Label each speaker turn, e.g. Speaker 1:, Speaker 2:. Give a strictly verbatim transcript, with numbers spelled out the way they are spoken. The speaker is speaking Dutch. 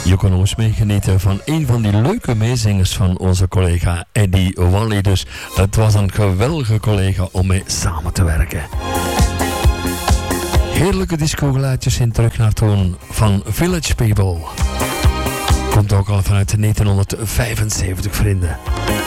Speaker 1: Je kon ons meegenieten van een van die leuke meezingers van onze collega Eddie Wally. Dus het was een geweldige collega om mee samen te werken. Heerlijke disco-geluidjes in terug naar toon van Village People. Komt ook al vanuit negentien vijfenzeventig, vrienden.